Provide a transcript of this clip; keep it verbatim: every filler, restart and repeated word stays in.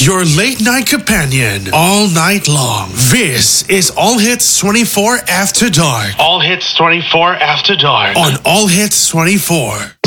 your late night companion, all night long. This is All Hits twenty-four After Dark. All Hits twenty-four After Dark on All Hits twenty-four.